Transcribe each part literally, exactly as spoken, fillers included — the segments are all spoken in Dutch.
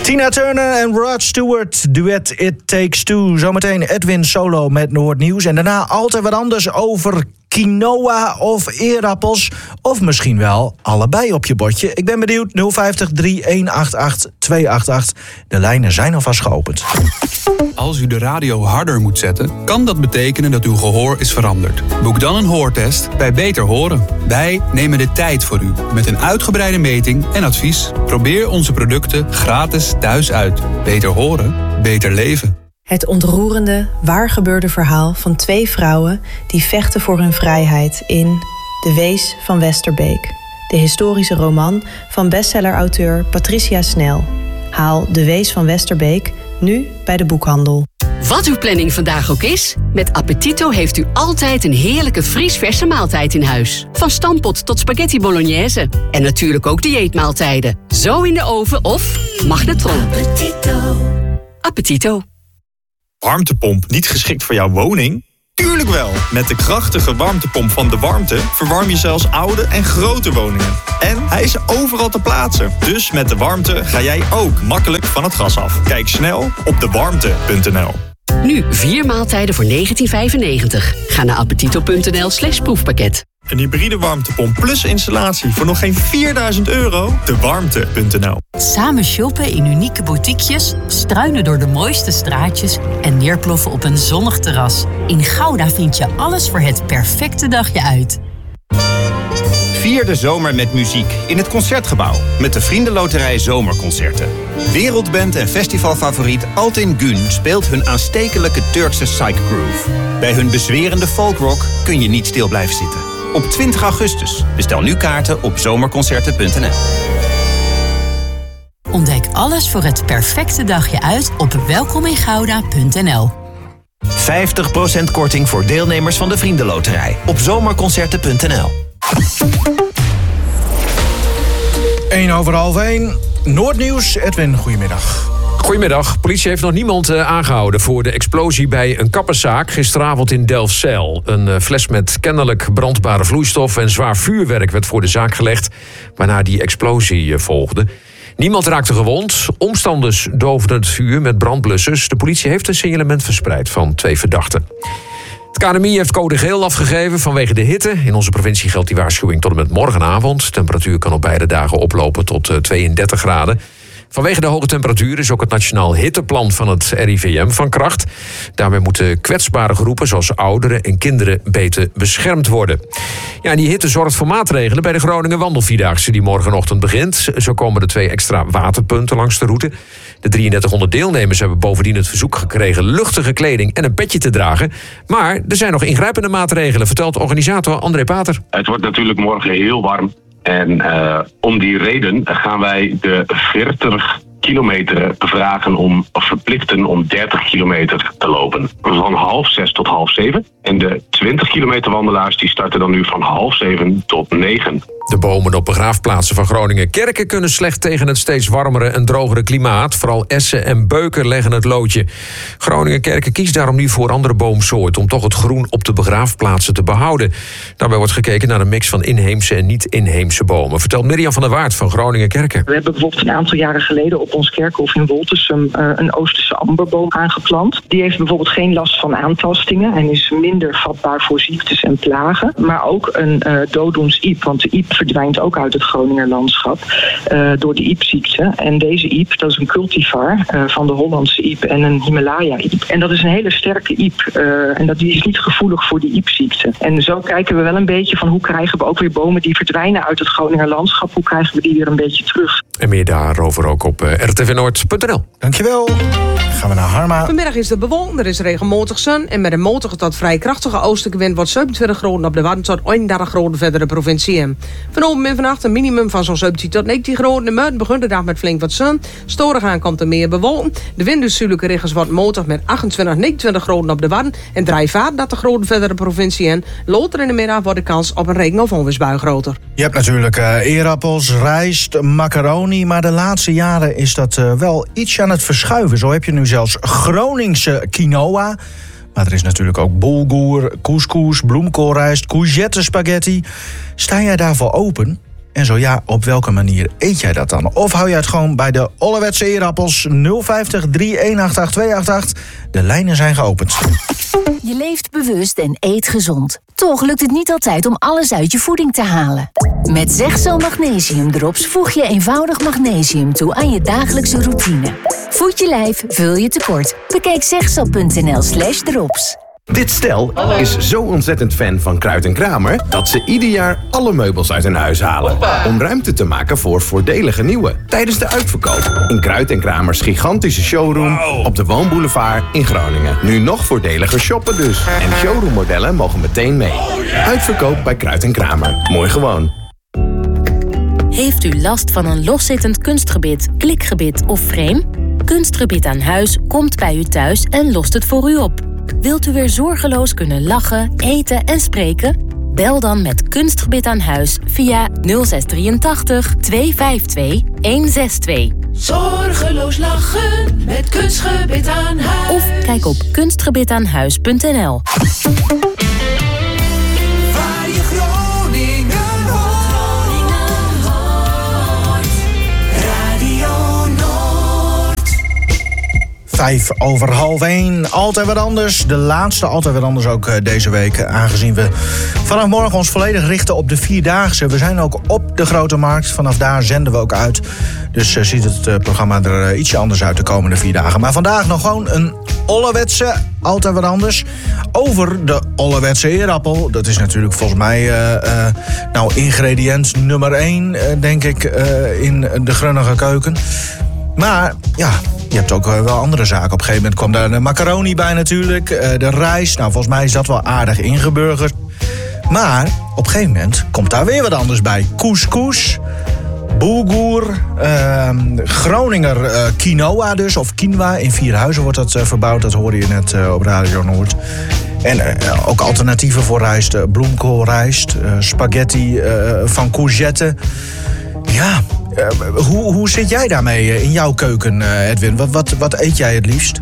Tina Turner en Rod Stewart, duet It Takes Two. Zometeen Edwin Solo met Noordnieuws. En daarna altijd wat anders over quinoa of eerappels. Of misschien wel allebei op je bordje. Ik ben benieuwd. nul vijftig, drie een acht acht, twee acht acht. De lijnen zijn alvast geopend. Als u de radio harder moet zetten, kan dat betekenen dat uw gehoor is veranderd. Boek dan een hoortest bij Beter Horen. Wij nemen de tijd voor u met een uitgebreide meting en advies. Probeer onze producten gratis thuis uit. Beter horen, beter leven. Het ontroerende, waargebeurde verhaal van twee vrouwen die vechten voor hun vrijheid in De Wees van Westerbeek. De historische roman van bestsellerauteur Patricia Snel. Haal De Wees van Westerbeek nu bij de boekhandel. Wat uw planning vandaag ook is, met Appetito heeft u altijd een heerlijke vriesverse maaltijd in huis. Van stampot tot spaghetti bolognese. En natuurlijk ook dieetmaaltijden. Zo in de oven of magnetron. Appetito. Appetito. Warmtepomp niet geschikt voor jouw woning? Tuurlijk wel! Met de krachtige warmtepomp van De Warmte verwarm je zelfs oude en grote woningen. En hij is overal te plaatsen. Dus met De Warmte ga jij ook makkelijk van het gas af. Kijk snel op de warmte punt n l. Nu vier maaltijden voor negentien vijfennegentig. Ga naar appetito punt n l slash proefpakket. Een hybride warmtepomp plus installatie voor nog geen vierduizend euro? de warmte punt n l. Samen shoppen in unieke boutiquejes, struinen door de mooiste straatjes en neerploffen op een zonnig terras. In Gouda vind je alles voor het perfecte dagje uit. Vier de zomer met muziek in het Concertgebouw met de Vriendenloterij Zomerconcerten. Wereldband en festivalfavoriet Altin Gün speelt hun aanstekelijke Turkse psychgroove. Bij hun bezwerende folkrock kun je niet stil blijven zitten. Op twintig augustus. Bestel nu kaarten op zomerconcerten punt n l. Ontdek alles voor het perfecte dagje uit op welkomingouda punt n l. vijftig procent korting voor deelnemers van de Vriendenloterij op zomerconcerten punt n l. één over half één. Noordnieuws. Edwin, goedemiddag. Goedemiddag. Politie heeft nog niemand uh, aangehouden voor de explosie bij een kapperszaak gisteravond in Delfzijl. Een uh, fles met kennelijk brandbare vloeistof en zwaar vuurwerk werd voor de zaak gelegd, waarna die explosie uh, volgde. Niemand raakte gewond. Omstanders doofden het vuur met brandblussers. De politie heeft een signalement verspreid van twee verdachten. Het K N M I heeft code geel afgegeven vanwege de hitte. In onze provincie geldt die waarschuwing tot en met morgenavond. De temperatuur kan op beide dagen oplopen tot tweeëndertig graden. Vanwege de hoge temperatuur is ook het Nationaal Hitteplan van het R I V M van kracht. Daarmee moeten kwetsbare groepen zoals ouderen en kinderen beter beschermd worden. Ja, en die hitte zorgt voor maatregelen bij de Groningen Wandelvierdaagse die morgenochtend begint. Zo komen er twee extra waterpunten langs de route. De drieëndertighonderd deelnemers hebben bovendien het verzoek gekregen luchtige kleding en een petje te dragen. Maar er zijn nog ingrijpende maatregelen, vertelt organisator André Pater. Het wordt natuurlijk morgen heel warm. En uh, om die reden gaan wij de veertig kilometer vragen om, of verplichten om dertig kilometer te lopen. Van half zes tot half zeven. En de twintig kilometer wandelaars die starten dan nu van half zeven tot negen. De bomen op begraafplaatsen van Groningen-Kerken kunnen slecht tegen het steeds warmere en drogere klimaat. Vooral essen en beuken leggen het loodje. Groningen-Kerken kiest daarom nu voor andere boomsoorten om toch het groen op de begraafplaatsen te behouden. Daarbij wordt gekeken naar een mix van inheemse en niet-inheemse bomen. Vertelt Mirjam van der Waard van Groningen-Kerken. We hebben bijvoorbeeld een aantal jaren geleden op ons kerkhof in Woltersum uh, een Oosterse amberboom aangeplant. Die heeft bijvoorbeeld geen last van aantastingen en is minder vatbaar voor ziektes en plagen. Maar ook een uh, dooddoensiep, want de iep verdwijnt ook uit het Groninger landschap uh, door de iepziekte. En deze iep, dat is een cultivar uh, van de Hollandse iep en een Himalaya-iep. En dat is een hele sterke iep. Uh, en dat, die is niet gevoelig voor die iepziekte. En zo kijken we wel een beetje van hoe krijgen we ook weer bomen die verdwijnen uit het Groninger landschap, hoe krijgen we die weer een beetje terug. En meer daarover ook op uh, r t v noord punt n l. Dankjewel. Gaan we naar Harma. Vanmiddag is het bewolkt, er is regenmatig zon en met een matige tot vrij krachtige oostelijke wind wordt zevenentwintig graden op de Wadden tot eenendertig graden verder de provincie. Vanavond en vannacht een minimum van zo'n zeventien tot negentien graden. De muiden begint de dag met flink wat zon. Storig aan komt er meer bewolking. De wind dus zuidelijke richters wordt matig met achtentwintig, negenentwintig graden op de Wadden en drieënveertig graden verder de provincie in. Later in de middag wordt de kans op een regen- of onweersbui groter. Je hebt natuurlijk uh, eerappels, rijst, macaroni, maar de laatste jaren is dat uh, wel iets aan het verschuiven. Zo heb je nu zelfs Groningse quinoa. Maar er is natuurlijk ook bulgur, couscous, bloemkoolrijst, courgette spaghetti. Sta jij daarvoor open? En zo ja, op welke manier eet jij dat dan? Of hou jij het gewoon bij de ouderwetse eerappels? nul vijftig, drie een acht acht, twee acht acht. De lijnen zijn geopend. Je leeft bewust en eet gezond. Toch lukt het niet altijd om alles uit je voeding te halen. Met Zegzo Magnesium Drops voeg je eenvoudig magnesium toe aan je dagelijkse routine. Voed je lijf, vul je tekort. Bekijk zegzo.nl slash drops. Dit stel is zo ontzettend fan van Kruid en Kramer dat ze ieder jaar alle meubels uit hun huis halen. Om ruimte te maken voor voordelige nieuwe. Tijdens de uitverkoop in Kruid en Kramers gigantische showroom op de Woonboulevard in Groningen. Nu nog voordeliger shoppen dus. En showroommodellen mogen meteen mee. Uitverkoop bij Kruid en Kramer. Mooi gewoon. Heeft u last van een loszittend kunstgebit, klikgebit of frame? Kunstgebit aan huis komt bij u thuis en lost het voor u op. Wilt u weer zorgeloos kunnen lachen, eten en spreken? Bel dan met Kunstgebit aan huis via nul zes drieëntachtig, tweehonderdvijfentwintig, honderdzesentwintig. Zorgeloos lachen met Kunstgebit aan huis. Of kijk op kunstgebitaanhuis punt n l. Waar je Groningen hoort. Radio Noord. Vijf over half één. Altijd wat anders. De laatste Altijd wat anders ook uh, deze week. Aangezien we vanaf morgen ons volledig richten op de Vierdaagse. We zijn ook op de Grote Markt. Vanaf daar zenden we ook uit. Dus uh, ziet het uh, programma er uh, ietsje anders uit de komende vier dagen. Maar vandaag nog gewoon een ouderwetse Altijd wat anders. Over de ouderwetse eerappel. Dat is natuurlijk volgens mij uh, uh, nou ingrediënt nummer één, uh, denk ik, uh, in de Grunnige keuken. Maar ja, je hebt ook wel andere zaken. Op een gegeven moment kwam daar de macaroni bij natuurlijk. De rijst, nou volgens mij is dat wel aardig ingeburgerd. Maar op een gegeven moment komt daar weer wat anders bij. Couscous, bulgur, uh, Groninger uh, quinoa dus. Of quinoa, in Vierhuizen wordt dat uh, verbouwd. Dat hoorde je net uh, op Radio Noord. En uh, ook alternatieven voor rijst. Uh, bloemkoolrijst, uh, spaghetti uh, van courgette. Ja, uh, hoe, hoe zit jij daarmee in jouw keuken, uh, Edwin? Wat, wat, wat eet jij het liefst?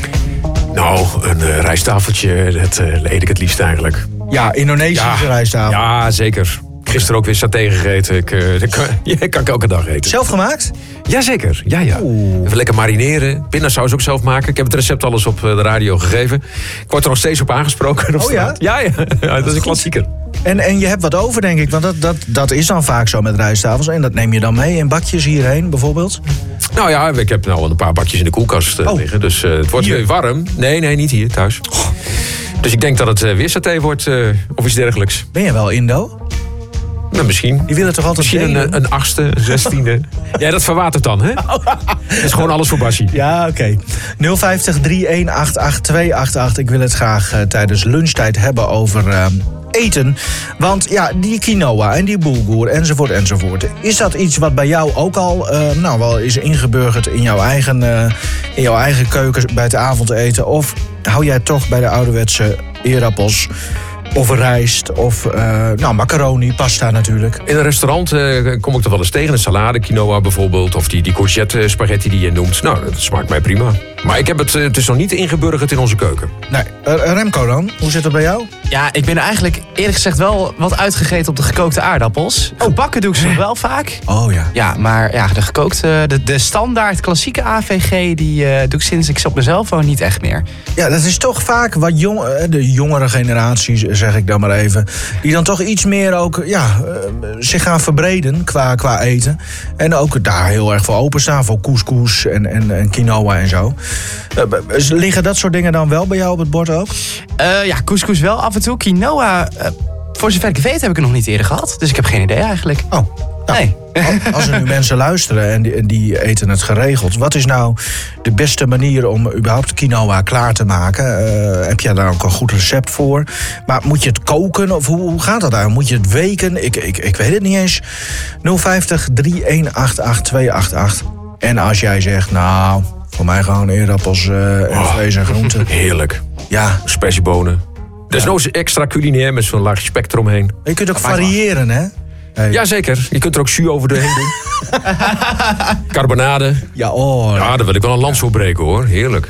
Nou, een uh, rijsttafeltje, dat uh, eet ik het liefst eigenlijk. Ja, Indonesische ja, rijsttafel. Ja, zeker. Gisteren ook weer saté gegeten. Ik, uh, dat kan, ja, kan ik elke dag eten. Zelf gemaakt? Jazeker, ja, ja. Oeh. Even lekker marineren. Pindasaus ook zelf maken. Ik heb het recept alles op de radio gegeven. Ik word er nog steeds op aangesproken. Oh ja? Ja, ja. ja, dat is een klassieker. En, en je hebt wat over, denk ik. Want dat, dat, dat is dan vaak zo met rijsttafels. En dat neem je dan mee in bakjes hierheen, bijvoorbeeld? Nou ja, ik heb nou een paar bakjes in de koelkast uh, oh. liggen. Dus uh, het wordt hier weer warm. Nee, nee, niet hier, thuis. Oh. Dus ik denk dat het uh, weer saté wordt uh, of iets dergelijks. Ben je wel Indo? Nou, misschien. Die willen toch altijd Misschien een, een achtste, een zestiende. Ja, dat verwatert dan, hè? Dat is gewoon alles voor Bassie. Ja, oké. Okay. nul vijftig, drie een acht acht, twee acht acht. Ik wil het graag uh, tijdens lunchtijd hebben over uh, eten. Want ja, die quinoa en die bulgur enzovoort enzovoort. Is dat iets wat bij jou ook al uh, nou, wel is ingeburgerd in jouw eigen, uh, in jouw eigen keuken bij het avondeten? Of hou jij toch bij de ouderwetse eerappels? Of rijst, of uh, nou, macaroni, pasta natuurlijk. In een restaurant uh, kom ik er wel eens tegen. Een salade, quinoa bijvoorbeeld. Of die, die courgette spaghetti die je noemt. Nou, dat smaakt mij prima. Maar ik heb het, het is nog niet ingeburgerd in onze keuken. Nee. Uh, Remco dan? Hoe zit het bij jou? Ja, ik ben eigenlijk eerlijk gezegd wel wat uitgegeten op de gekookte aardappels. Oh. Gebakken doe ik ze nog wel vaak. Oh ja. Ja, maar ja, de gekookte, de, de standaard klassieke A V G... die uh, doe ik sinds ik ze op mezelf woon niet echt meer. Ja, dat is toch vaak wat jong, de jongere generaties, zeg ik dan maar even... die dan toch iets meer ook ja, uh, zich gaan verbreden qua, qua eten. En ook daar heel erg voor openstaan. Voor couscous en, en, en quinoa en zo. Uh, liggen dat soort dingen dan wel bij jou op het bord ook? Uh, ja, couscous wel af en toe. Quinoa, uh, voor zover ik weet heb ik het nog niet eerder gehad. Dus ik heb geen idee eigenlijk. Oh, nou, nee. Als er nu mensen luisteren en die, en die eten het geregeld. Wat is nou de beste manier om überhaupt quinoa klaar te maken? Uh, heb jij daar ook een goed recept voor? Maar moet je het koken of hoe, hoe gaat dat daar? Moet je het weken? Ik, ik, ik weet het niet eens. nul vijftig, drie een acht acht, twee acht acht. En als jij zegt, nou, voor mij gewoon eerappels uh, en oh, vlees en groenten. Heerlijk. Ja. Spersiebonen. Desnoods ja. extra culinair met zo'n laag spek eromheen. Je kunt ook variëren, hè? Hey. Jazeker. Je kunt er ook jus over doorheen doen. Carbonade. Ja, oh. Ja, daar wil ik wel een lans voor breken, hoor. Heerlijk.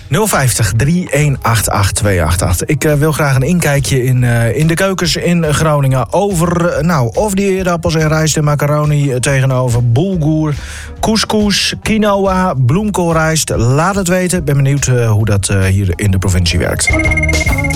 nul vijftig, drie een acht acht, twee acht acht. Ik uh, wil graag een inkijkje in, uh, in de keukens in Groningen. Over, uh, nou, of die eerappels en rijst en macaroni uh, tegenover bulgur, couscous, quinoa, bloemkoolrijst. Laat het weten. Ik ben benieuwd uh, hoe dat uh, hier in de provincie werkt.